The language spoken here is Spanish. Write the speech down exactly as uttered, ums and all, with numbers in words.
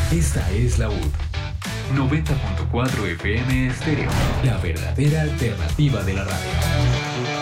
Esta es la U D noventa punto cuatro F M Estéreo, la verdadera alternativa de la radio.